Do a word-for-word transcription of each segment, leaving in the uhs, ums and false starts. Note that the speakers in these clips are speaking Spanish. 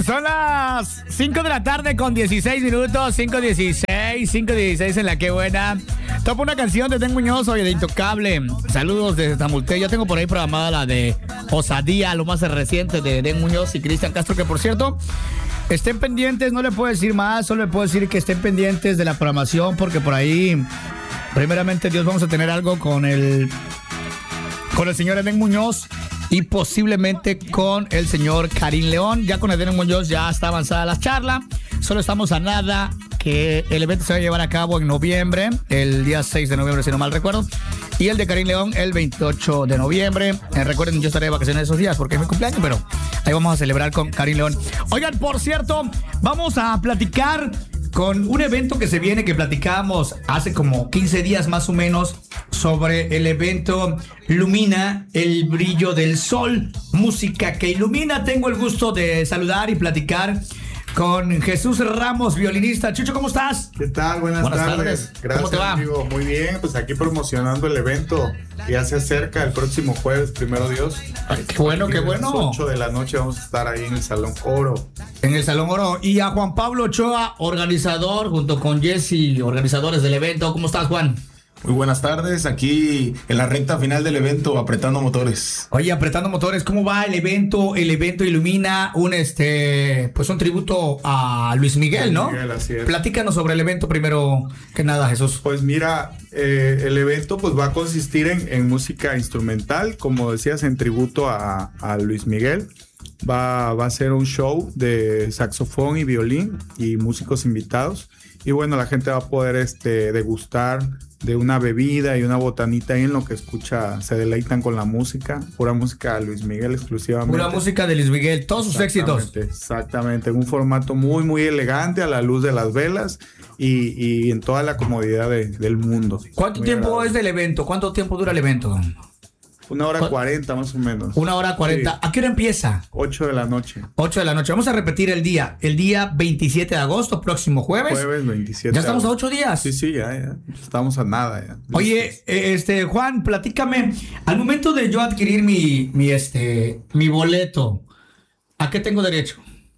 Son las cinco de la tarde con dieciséis minutos, cinco dieciséis, cinco dieciséis en la que buena. Topo una canción de Den Muñoz, oye, de Intocable. Saludos desde Tamulté. Yo tengo por ahí programada la de Osadía, lo más reciente de Den Muñoz y Cristian Castro, que por cierto, estén pendientes, no le puedo decir más, solo le puedo decir que estén pendientes de la programación, porque por ahí, primeramente Dios, vamos a tener algo con el, con el señor Eden Muñoz. Y posiblemente con el señor Karim León. Ya con Eden Muñoz ya está avanzada la charla. Solo estamos a nada que el evento se va a llevar a cabo en noviembre, el día seis de noviembre, si no mal recuerdo. Y el de Karim León el veintiocho de noviembre. Eh, recuerden, yo estaré de vacaciones esos días porque es mi cumpleaños, pero ahí vamos a celebrar con Karim León. Oigan, por cierto, vamos a platicar con un evento que se viene, que platicábamos hace como quince días más o menos, sobre el evento Lumina, el brillo del sol, música que ilumina. Tengo el gusto de saludar y platicar con Jesús Ramos, violinista. Chucho, ¿cómo estás? ¿Qué tal? Buenas, Buenas tardes. tardes. Gracias, ¿cómo te va? Amigo. Muy bien, pues aquí promocionando el evento. Ya se acerca el próximo jueves, primero Dios. Ay, qué bueno, qué bueno. A las ocho de la noche vamos a estar ahí en el Salón Oro. En el Salón Oro. Y a Juan Pablo Ochoa, organizador, junto con Jesse, organizadores del evento. ¿Cómo estás, Juan? Muy buenas tardes, aquí en la recta final del evento, apretando motores. Oye, apretando motores, ¿cómo va el evento? El evento ilumina un este, pues un tributo a Luis Miguel, ¿no? Miguel, así es. Platícanos sobre el evento primero que nada, Jesús. Pues mira, eh, el evento pues va a consistir en, en música instrumental, como decías, en tributo a, a Luis Miguel. Va, va a ser un show de saxofón y violín y músicos invitados. Y bueno, la gente va a poder este, degustar de una bebida y una botanita ahí en lo que escucha, se deleitan con la música, pura música de Luis Miguel exclusivamente. Pura música de Luis Miguel, todos sus éxitos. Exactamente, en un formato muy muy elegante, a la luz de las velas y, y en toda la comodidad de, del mundo. ¿Cuánto muy tiempo agradable. Es del evento? ¿Cuánto tiempo dura el evento? Una hora cuarenta más o menos. Una hora cuarenta. Sí. ¿A qué hora empieza? Ocho de la noche. Ocho de la noche. Vamos a repetir el día. El día veintisiete de agosto, próximo jueves. Jueves veintisiete. Ya estamos a ocho días. Sí, sí, ya, ya. Estamos a nada ya. Oye, este, Juan, platícame. Al momento de yo adquirir mi, mi, este, mi boleto, ¿a qué tengo derecho?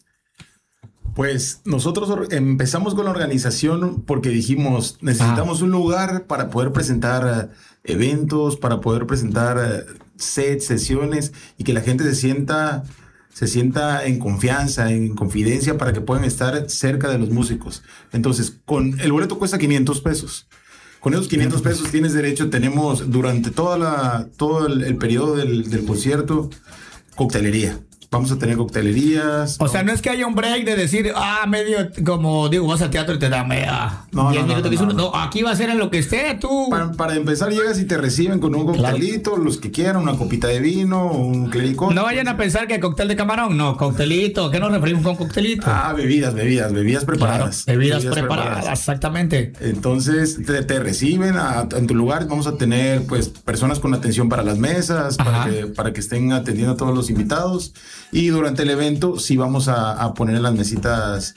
Pues nosotros empezamos con la organización porque dijimos, necesitamos ah. un lugar para poder presentar eventos, para poder presentar sets, sesiones y que la gente se sienta, se sienta en confianza, en confidencia para que puedan estar cerca de los músicos. Entonces, con el boleto cuesta quinientos pesos. Con esos quinientos pesos tienes derecho, tenemos durante toda la, todo el, el periodo del, del concierto, coctelería. Vamos a tener coctelerías. O ¿no? sea, no es que haya un break de decir, ah, medio, como digo, vas al teatro y te da media. No, diez no, minutos. No, no, no. no, aquí va a ser en lo que esté, tú. Para, para empezar, llegas y te reciben con un coctelito, claro. Los que quieran, una copita de vino, un clericot. No vayan a pensar que cóctel de camarón, no, coctelito. ¿Qué nos referimos con coctelito? Ah, bebidas, bebidas, bebidas preparadas. Claro, bebidas, bebidas preparadas, preparadas, exactamente. Entonces, te, te reciben a, en tu lugar. Vamos a tener, pues, personas con atención para las mesas, para que, para que estén atendiendo a todos los invitados. Y durante el evento sí vamos a, a poner en las mesitas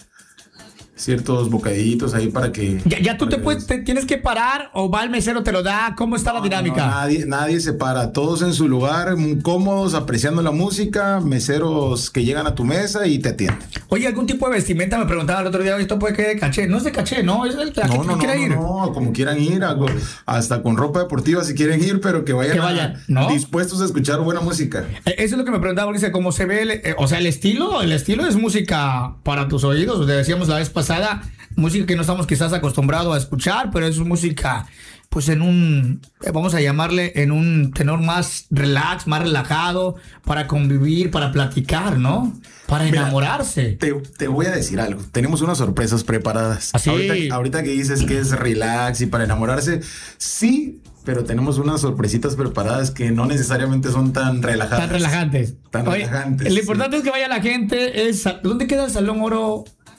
ciertos bocadillitos ahí para que... Ya, ya tú para te, que puedes, te tienes que parar o va el mesero, te lo da. ¿Cómo está no, la dinámica? No, nadie, nadie se para. Todos en su lugar, muy cómodos, apreciando la música, meseros que llegan a tu mesa y te atienden. Oye, ¿algún tipo de vestimenta? Me preguntaba el otro día, ¿esto puede que de caché? No es de caché, ¿no? Es el traje no, no, que no, ir. No, no, como quieran ir, hasta con ropa deportiva si quieren ir, pero que vayan, que vayan a, ¿no? dispuestos a escuchar buena música. Eso es lo que me preguntaba, porque dice, ¿cómo se ve? El, eh, o sea, el estilo, el estilo es música para tus oídos. Te decíamos la vez pasada, música que no estamos quizás acostumbrados a escuchar, pero es música, pues en un, vamos a llamarle, en un tenor más relax, más relajado, para convivir, para platicar, ¿no? Para enamorarse. Mira, te, te voy a decir algo. Tenemos unas sorpresas preparadas. ¿Así? Ahorita, ahorita que dices que es relax y para enamorarse, sí, pero tenemos unas sorpresitas preparadas que no necesariamente son tan relajadas. Tan relajantes. Tan Oye, relajantes. Lo importante sí. es que vaya la gente. Es, ¿dónde queda el Salón Oro?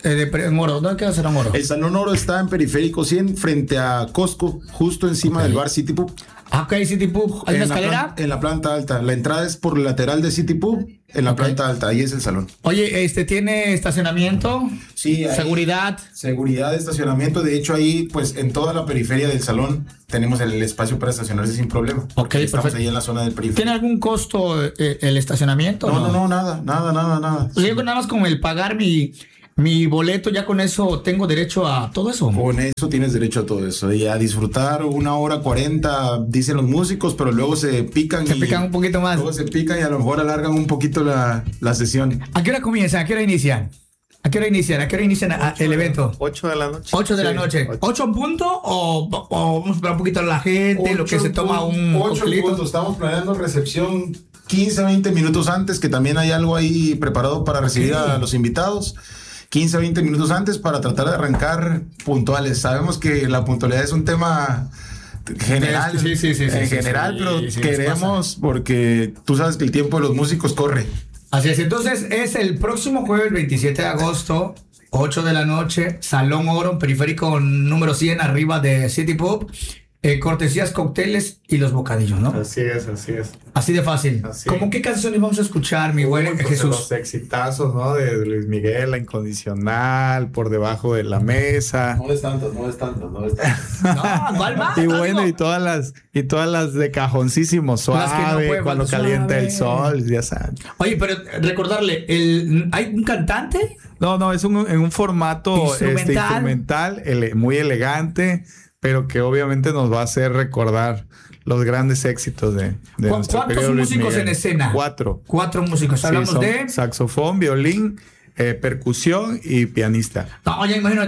eh, de, en Oro. ¿Dónde queda el Salón Oro? El Salón Oro está en Periférico cien, frente a Costco, justo encima Okay. del bar City Pub. Ah, ok, City Pub. ¿Hay una En la escalera? plan- en la planta alta. La entrada es por el lateral de City Pub, en la Ok. planta alta. Ahí es el salón. Oye, este tiene estacionamiento, Sí, ahí- seguridad. Seguridad de estacionamiento. De hecho, ahí, pues, en toda la periferia del salón tenemos el espacio para estacionarse sin problema. Ok, Estamos perfecto. ahí en la zona del periférico. ¿Tiene algún costo eh, el estacionamiento? No, no, no, nada, nada, nada, nada. Pues yo nada más con el pagar mi, mi boleto, ya con eso tengo derecho a todo eso. Con eso tienes derecho a todo eso. Y a disfrutar una hora cuarenta, dicen los músicos, pero luego se pican. Se y, pican un poquito más. Luego se pican y a lo mejor alargan un poquito la, la sesión. ¿A qué hora comienza? ¿A qué hora inician? ¿A qué hora inician? ¿A qué hora inician a- el evento? ocho de la noche. ¿ocho de la Sí, noche? ocho. ¿ocho en punto? ¿O, o vamos a esperar un poquito a la gente? lo que se toma un ocho coctelito? puntos. Estamos planeando recepción quince, veinte minutos antes, que también hay algo ahí preparado para recibir a los invitados. quince, veinte minutos antes para tratar de arrancar puntuales. Sabemos que la puntualidad es un tema general, Sí, sí, sí, sí, en sí, general, sí, pero sí, sí, queremos, porque tú sabes que el tiempo de los músicos corre. Así es, entonces es el próximo jueves veintisiete de agosto, ocho de la noche, Salón Oro, periférico número cien, arriba de City Pub, eh, cortesías, cócteles y los bocadillos, ¿no? Así es, así es. Así de fácil. Así. ¿Cómo qué canciones vamos a escuchar, mi buen Uy, pues, Jesús? Los exitazos, ¿no? De Luis Miguel, La Incondicional, Por Debajo de la Mesa. No es tanto, no es tanto, no es tanto. No, ¿cuál más? Y No, bueno, digo, y todas las, y todas las de cajoncísimo, suave, Las que no puede cuando faltar, calienta el suave. sol, ya sabes. Oye, pero recordarle, el, ¿hay un cantante? No, no, es un, en un formato Instrumental. este, instrumental, ele- muy elegante, pero que obviamente nos va a hacer recordar los grandes éxitos de, de ¿Cu- nuestro ¿Cuántos querido Luis músicos Miguel. en escena? Cuatro. Cuatro músicos. Sí, Hablamos son de... saxofón, violín, eh, percusión y pianista. No, ya imagino.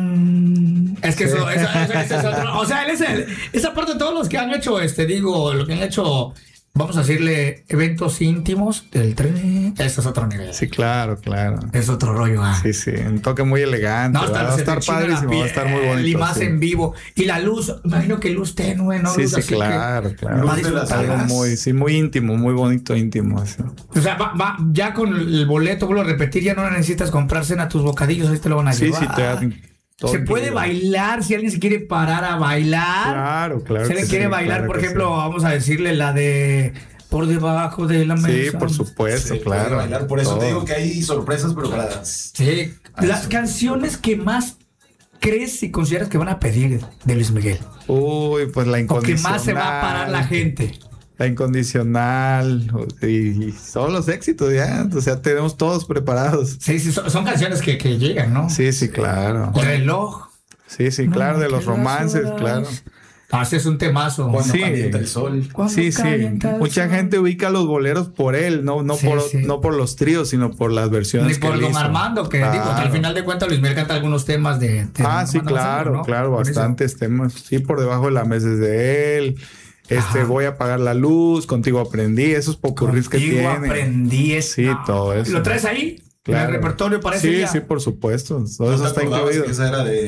mm, Es que eso, eso, eso- eso es otro. O sea, él es el, esa parte de todos los que han hecho, este, digo, lo que han hecho, vamos a decirle, eventos íntimos del tren. Eso es otro nivel. Sí, claro, claro. Es otro rollo. Ah. Sí, sí, un toque muy elegante. No, hasta va a se te estar enchina la padrísimo, va a estar muy piel, bonito. y más sí. en vivo. Y la luz, imagino que luz tenue, ¿no? Sí, Luz sí, así que claro, claro. va a Luz de las disfrutar. Algo muy, sí, muy íntimo, muy bonito, íntimo. Así. O sea, va, va, ya con el boleto, vuelvo a repetir, ya no necesitas comprar cena tus bocadillos, ahí te lo van a Sí, llevar. sí, te dan todo Se puede incluido. bailar, si alguien se quiere parar a bailar. Claro, claro. Si que alguien sí, quiere bailar, claro por que ejemplo, vamos a decirle la de Por Debajo de la sí. Mesa. Sí, por supuesto, Se claro. puede bailar. Por eso Todo. te digo que hay sorpresas preparadas. Sí. Las canciones que más crees y consideras que van a pedir de Luis Miguel. Uy, pues la O que incondicional. más se va a parar la gente. La incondicional. Y, y son los éxitos ya. O sea, tenemos todos preparados. Sí, sí, son, son canciones que, que llegan, ¿no? Sí, sí, claro. Reloj. Sí, sí, claro, de No, los que las romances, horas- claro. Ah, ese es un temazo. Cuando Sí. calienta el sol. Cuando Sí, sí. calienta el Mucha sol. gente ubica los boleros por él, no, no, Sí, por, sí. no por los tríos, sino por las versiones Ni que por él Don hizo. Armando, que digo que al Claro. final de cuentas Luis Miguel canta algunos temas de... de Don Ah, sí, Armando claro, Manzanero, ¿no? claro, Por eso. bastantes temas. Sí, por debajo de la mesa es de él. Este, Ajá. voy a apagar la luz, contigo aprendí, esos popurrís que Contigo tiene. aprendí eso. Sí, todo eso. ¿Lo traes ahí? Claro. ¿En el repertorio parece Sí, ya? sí, por supuesto. Todo ¿No eso te está acordabas incluido. que esa era de,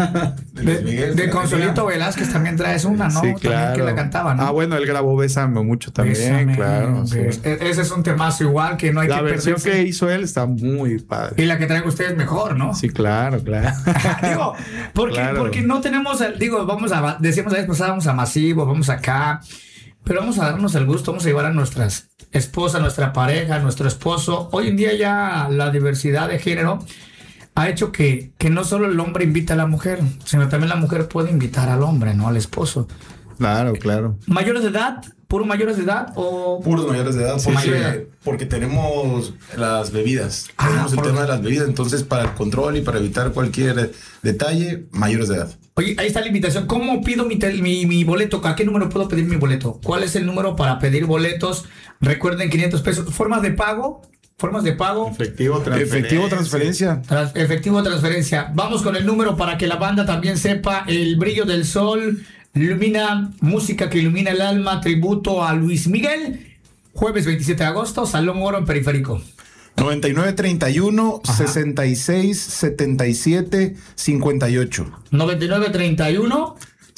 de De, Luis Miguel? de Consolito Velázquez también traes una, ¿no? Sí, También claro. que la cantaba, ¿no? Ah, bueno, él grabó Bésame mucho también, Bésame, claro. sí. bes- e- Ese es un temazo igual que no hay La que versión perderse. que hizo él está muy padre. Y la que traigo ustedes mejor, ¿no? Sí, claro, claro. digo, porque, Claro. porque no tenemos, el- digo, vamos a, decíamos la vez pasada, vamos a Masivo, vamos acá, pero vamos a darnos el gusto, vamos a llevar a nuestras esposas, nuestra pareja, nuestro esposo. Hoy en día ya la diversidad de género ha hecho que, que no solo el hombre invita a la mujer, sino también la mujer puede invitar al hombre, ¿no? Al esposo. Claro, claro. ¿Mayores de edad? ¿Puro mayores de edad? ¿O Puros mayores de edad, Sí, porque, mayor de edad. porque tenemos las bebidas. Ah, tenemos el por- tema de las bebidas, entonces para el control y para evitar cualquier detalle, mayores de edad. Oye, ahí está la invitación. ¿Cómo pido mi, tel- mi, mi boleto? ¿A qué número puedo pedir mi boleto? ¿Cuál es el número para pedir boletos? Recuerden, quinientos pesos. ¿Formas de pago? ¿Formas de pago? Efectivo, transferencia. Efectivo, transferencia. Tras- efectivo de transferencia. Vamos con el número para que la banda también sepa. El brillo del sol ilumina, música que ilumina el alma, tributo a Luis Miguel. Jueves veintisiete de agosto, Salón Oro en Periférico. noventa y nueve treinta y uno, Ajá. sesenta y seis, setenta y siete, cincuenta y ocho. noventa y nueve treinta y uno.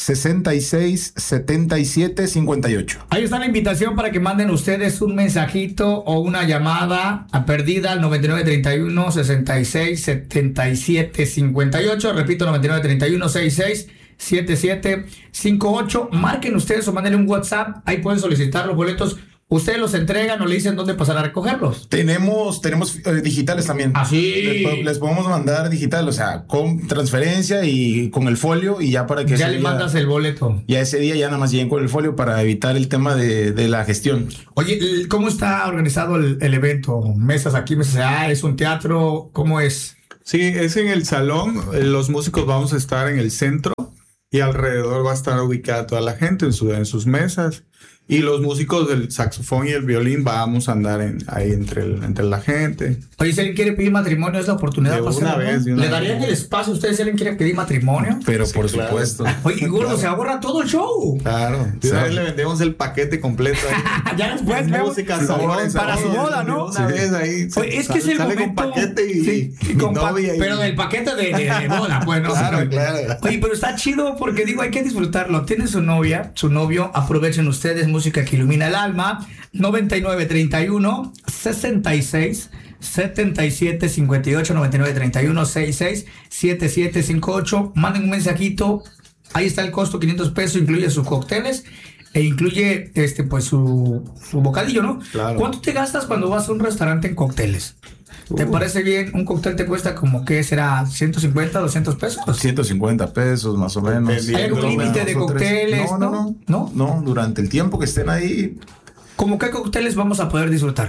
sesenta y seis, setenta y siete, cincuenta y ocho. Ahí está la invitación para que manden ustedes un mensajito o una llamada a perdida al noventa y nueve treinta y uno, sesenta y seis, setenta y siete, cincuenta y ocho. Repito, noventa y nueve treinta y uno, sesenta y seis, setenta y siete, cincuenta y ocho. Marquen ustedes o mándenle un WhatsApp. Ahí pueden solicitar los boletos. Ustedes los entregan o le dicen dónde pasar a recogerlos. Tenemos, tenemos eh, digitales también. Ah, sí. Les, les podemos mandar digital, o sea, con transferencia y con el folio y ya para que ya ese le día, mandas el boleto. Ya ese día ya nada más lleguen con el folio para evitar el tema de, de la gestión. Oye, ¿cómo está organizado el, el evento? ¿Mesas aquí, mesas allá? ¿Es un teatro? ¿Cómo es? Sí, es en el salón. Los músicos vamos a estar en el centro y alrededor va a estar ubicada toda la gente en, su, en sus mesas. Y los músicos del saxofón y el violín vamos a andar en, ahí entre, el, entre la gente. Oye, si alguien quiere pedir matrimonio, es la oportunidad de para una hacerlo, vez, ¿no? de una ¿Le darían vez. el espacio a ustedes si alguien quiere pedir matrimonio? Pero Sí, por claro. supuesto. Oye, gordo, Claro. se ahorra todo el show. Claro. De una Sí. vez le vendemos el paquete completo ahí. Ya después vemos Música, Sí, sabor, para sabor, su boda, ¿no? Una Sí. vez ahí. Oye, es que es el sale momento. con paquete y, Sí, y con pa- novia y- pero del paquete de, de, de boda, pues, ¿no? Claro, claro. Oye, pero está chido porque digo, hay que disfrutarlo. Tienen su novia, su novio, aprovechen ustedes música que ilumina el alma. noventa y nueve treinta y uno, sesenta y seis, setenta y siete, cincuenta y ocho, noventa y nueve treinta y uno, sesenta y seis, setenta y siete, cincuenta y ocho. Manden un mensajito. Ahí está el costo, quinientos pesos, incluye sus cócteles e incluye este pues su, su bocadillo, ¿no? Claro. ¿Cuánto te gastas cuando vas a un restaurante en cócteles? ¿Te Uh. parece bien? Un cóctel te cuesta como, ¿qué será? ¿ciento cincuenta, doscientos pesos? ciento cincuenta pesos más o menos. Dependiendo. ¿Hay algún Dos, límite de dos o tres. cócteles? No, no, no. ¿No? No, durante el tiempo que estén ahí, ¿Cómo qué cócteles vamos a poder disfrutar?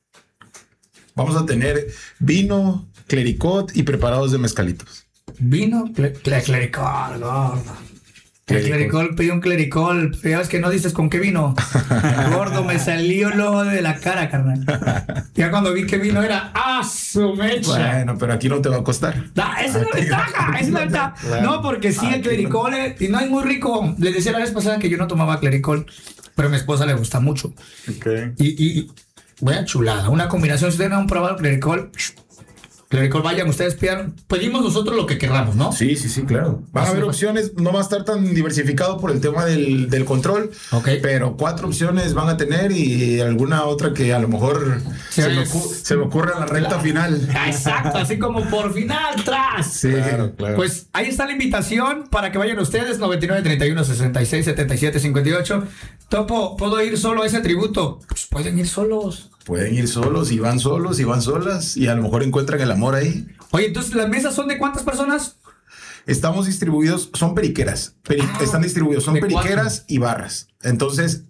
vamos a tener vino, clericot y preparados de mezcalitos. Vino, cle- cle- clericol, gordo. El Clericol. clericol, pedí un clericol. Ya ves que no dices con qué vino. Gordo, me salió lo de la cara, carnal. Ya cuando vi que vino era ¡ah, su mecha! Bueno, pero aquí no te va a costar. Da, esa es la ventaja, esa es la ventaja. Claro. No, porque sí, el Aquí clericol eh, y no es muy rico. Les decía la vez pasada que yo no tomaba clericol, pero a mi esposa le gusta mucho. Ok. Y, y, y buena chulada, una combinación. Si ustedes no han probado clericol, clericol, vayan, ustedes pidan. Pedimos nosotros lo que querramos, ¿no? Sí, sí, sí, claro. Van a haber opciones, no va a estar tan diversificado por el tema del, del control, Ok. pero cuatro opciones van a tener y alguna otra que a lo mejor Sí, se, me, es- ocu- se me ocurre en la recta final. Ah, exacto, así como por final, tras. Sí, Claro, claro. Pues ahí está la invitación para que vayan ustedes, noventa y nueve treinta y uno, sesenta y seis, setenta y siete, cincuenta y ocho. Topo, ¿puedo ir solo a ese tributo? Pues pueden ir solos. pueden ir solos y van solos y van solas y a lo mejor encuentran el amor ahí. Oye, entonces, ¿las mesas son de cuántas personas? Estamos distribuidos, son periqueras, peri- Ah, están distribuidos, son de periqueras cuatro. y barras. Entonces,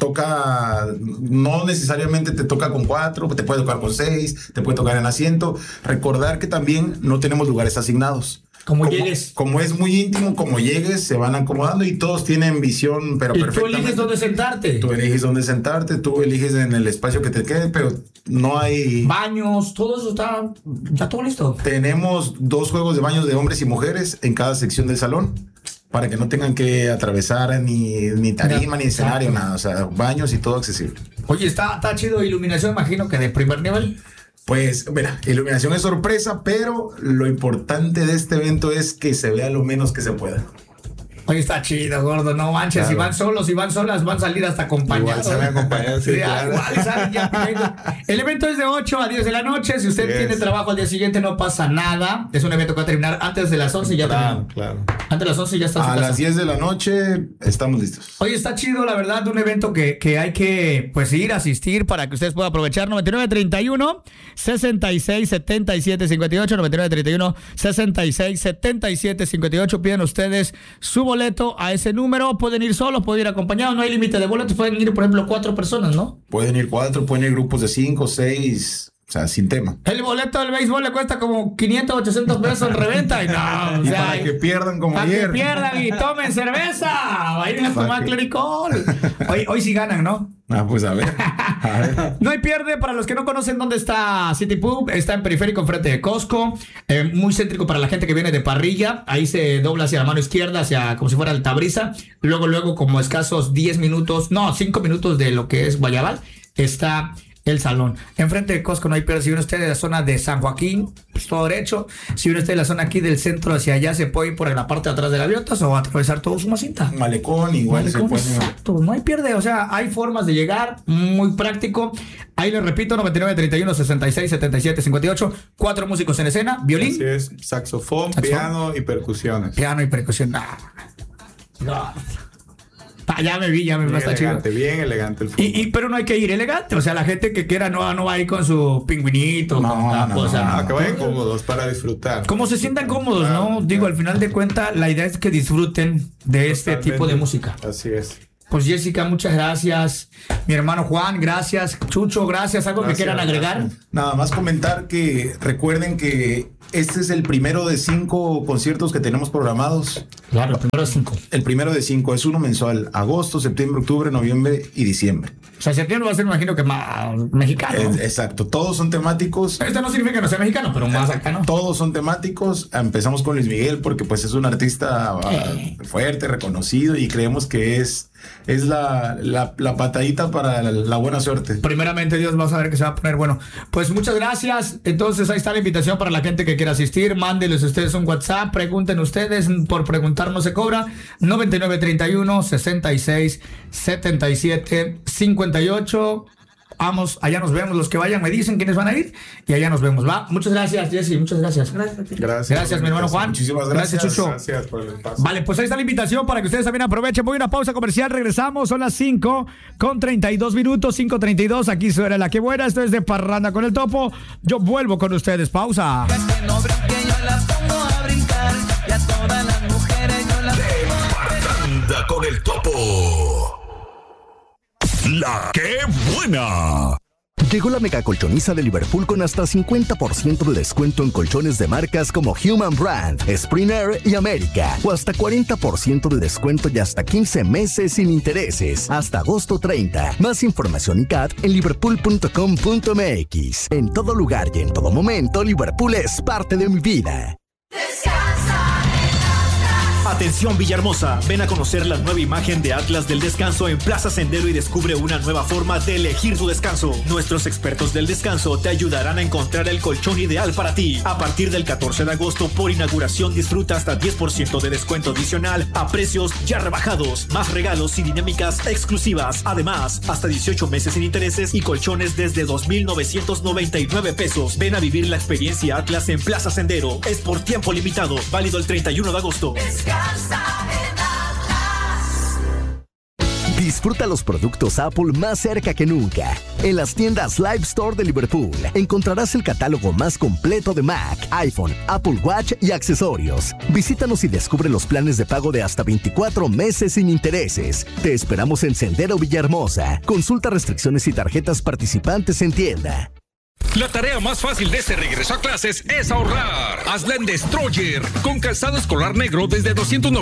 toca, no necesariamente te toca con cuatro, te puede tocar con seis, te puede tocar en asiento. Recordar que también no tenemos lugares asignados. Como llegues. Como es muy íntimo, como llegues, se van acomodando y todos tienen visión, pero Y tú perfectamente. eliges dónde sentarte. Tú eliges dónde sentarte, tú eliges en el espacio que te quede, pero no hay... Baños, todo eso está ya todo listo. Tenemos dos juegos de baños de hombres y mujeres en cada sección del salón para que no tengan que atravesar ni, ni tarima, ni escenario, Exacto. nada. O sea, baños y todo accesible. Oye, está, está chido iluminación, imagino que de primer nivel. Pues, mira, iluminación es sorpresa, pero lo importante de este evento es que se vea lo menos que se pueda. Oye, está chido, gordo, no manches. Claro. Si van solos, si van solas, van a salir hasta acompañados. Igual salen acompañados, sí, Sí, claro. igual salen ya pidiendo. El evento es de ocho a diez de la noche. Si usted Yes. tiene trabajo al día siguiente, no pasa nada. Es un evento que va a terminar antes de las once y ya Claro, terminó. claro. Antes de las once ya está en su A casa. las diez de la noche estamos listos. Oye, está chido, la verdad, un evento que, que hay que pues ir a asistir para que ustedes puedan aprovechar. noventa y nueve treinta y uno, sesenta y seis, setenta y siete, cincuenta y ocho, noventa y nueve treinta y uno, sesenta y seis, setenta y siete, cincuenta y ocho. Piden ustedes su boleto a ese número. Pueden ir solos, pueden ir acompañados. No hay límite de boletos. Pueden ir, por ejemplo, cuatro personas, ¿no? Pueden ir cuatro, pueden ir grupos de cinco, seis, o sea, sin tema. El boleto del béisbol le cuesta como quinientos, ochocientos pesos en reventa. Y no, o Y sea, para que pierdan como para que ayer. pierdan y tomen cerveza. Vayan a Para tomar que- clericol. Hoy, hoy sí ganan, ¿no? Ah, pues a ver. A ver. No hay pierde. Para los que no conocen dónde está City Pub, está en periférico enfrente de Costco, eh, muy céntrico para la gente que viene de Parrilla. Ahí se dobla hacia la mano izquierda, hacia como si fuera Altabrisa. Luego, luego, como escasos diez minutos, no, cinco minutos de lo que es Guayabal, está El Salón. Enfrente de Costco no hay pierde. Si viene usted de la zona de San Joaquín, pues todo derecho. Si viene usted de la zona aquí del centro hacia allá, se puede ir por la parte de atrás de Gaviotas o atravesar todo Sumacinta. Malecón, igual Malecón, se puede. exacto, no hay pierde. O sea, hay formas de llegar, muy práctico. Ahí les repito, noventa y nueve, treinta y uno, sesenta y seis, setenta y siete, cincuenta y ocho. Cuatro músicos en escena, violín. Así es, saxofón, Saxofón. piano y percusiones. Piano y percusión. Ah, no. Ah, ya me vi, ya me vi. Bien Está chido. elegante, bien elegante el fútbol. Y, y, pero no hay que ir elegante, o sea, la gente que quiera no, no va a ir con su pingüinito, No, con la no, cosa. no, Ah, que vayan cómodos para disfrutar. Como se sientan cómodos, ¿no? Claro, Digo, claro. al final de cuentas, la idea es que disfruten de este Totalmente. tipo de música. Así es. Pues Jessica, muchas gracias. Mi hermano Juan, gracias. Chucho, gracias. ¿Algo Gracias, que quieran agregar? gracias. Nada más comentar que recuerden que este es el primero de cinco conciertos que tenemos programados. Claro, primero cinco. El primero de cinco es uno mensual: agosto, septiembre, octubre, noviembre y diciembre. O sea, septiembre va a ser, me imagino que más mexicano. Es- exacto, todos son temáticos. Esto no significa que no sea mexicano, pero más acá, ¿no? Todos son temáticos. Empezamos con Luis Miguel porque pues es un artista Eh. uh, fuerte, reconocido, y creemos que es, es la, la, la patadita para la, la buena suerte. Primeramente, Dios, vamos a ver que se va a poner bueno. Pues muchas gracias. Entonces, ahí está la invitación para la gente que quiera asistir. Mándenles ustedes un WhatsApp, pregunten ustedes. Por preguntar no se cobra. noventa y nueve, treinta y uno, sesenta y seis, setenta y siete, cincuenta y ocho. Vamos, allá nos vemos. Los que vayan me dicen quiénes van a ir y allá nos vemos. Va. Muchas gracias, Jessy. Muchas gracias. Gracias. Gracias, mi hermano Juan. Muchísimas gracias. Chucho. Gracias por el espacio. Vale, pues ahí está la invitación para que ustedes también aprovechen. Voy a una pausa comercial, regresamos, son las cinco con treinta y dos minutos, cinco treinta y dos, aquí suena La Que Buena, esto es de Parranda con el Topo, yo vuelvo con ustedes, pausa. Que no brinque, yo la pongo a brincar. Y a todas las mujeres yo las Parranda con el Topo. La Que Buena. Llegó la mega colchoniza de Liverpool con hasta cincuenta por ciento de descuento en colchones de marcas como Human Brand, Springer y América. O hasta cuarenta por ciento de descuento y hasta quince meses sin intereses. Hasta agosto treinta. Más información y C A T en liverpool punto com punto m x. En todo lugar y en todo momento, Liverpool es parte de mi vida. Atención Villahermosa, ven a conocer la nueva imagen de Atlas del Descanso en Plaza Sendero y descubre una nueva forma de elegir tu descanso. Nuestros expertos del descanso te ayudarán a encontrar el colchón ideal para ti. A partir del catorce de agosto por inauguración disfruta hasta diez por ciento de descuento adicional a precios ya rebajados, más regalos y dinámicas exclusivas. Además, hasta dieciocho meses sin intereses y colchones desde dos mil novecientos noventa y nueve pesos. Ven a vivir la experiencia Atlas en Plaza Sendero. Es por tiempo limitado, válido el treinta y uno de agosto. Disfruta los productos Apple más cerca que nunca. En las tiendas Live Store de Liverpool encontrarás el catálogo más completo de Mac, iPhone, Apple Watch y accesorios. Visítanos y descubre los planes de pago de hasta veinticuatro meses sin intereses. Te esperamos en Sendero Villahermosa. Consulta restricciones y tarjetas participantes en tienda. La tarea más fácil de este regreso a clases es ahorrar. Hazla en Destroyer, con calzado escolar negro desde doscientos noventa